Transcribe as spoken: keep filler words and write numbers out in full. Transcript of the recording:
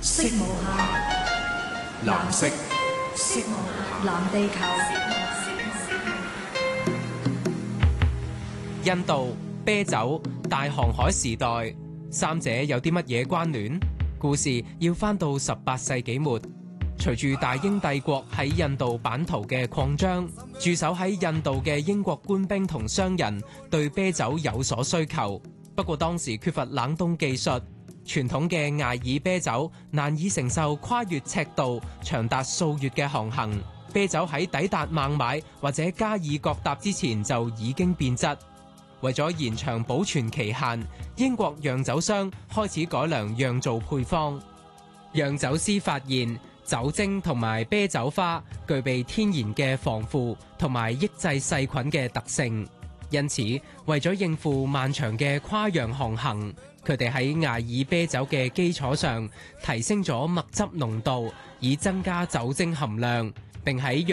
色無限，藍色。色無限，藍地球。 印度、啤酒、大航海時代，三者有啲乜嘢關聯？故事要返到十八世紀末，隨住大英帝國喺印度版圖嘅擴張，駐守喺印度嘅英國官兵同商人對啤酒有所需求。不過當時缺乏冷凍技術，傳統嘅艾爾啤酒難以承受跨越赤道、長達數月嘅航行。啤酒喺抵達孟買或者加爾各答之前就已經變質。為咗延長保存期限，英國釀酒商開始改良釀造配方。釀酒師發現酒精同埋啤酒花具備天然嘅防腐同埋抑制細菌嘅特性，因此為咗應付漫長嘅跨洋航行，佢哋喺艾爾啤酒嘅基礎上提升咗麥汁濃度，以增加酒精含量，並喺